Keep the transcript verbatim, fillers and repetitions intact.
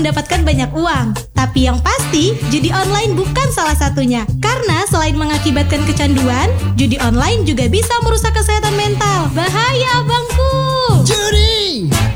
mendapatkan banyak uang. Tapi yang pasti, judi online bukan salah satunya. Karena selain mengakibatkan kecanduan, judi online juga bisa merusak kesehatan mental. Bahaya, abangku! Judi!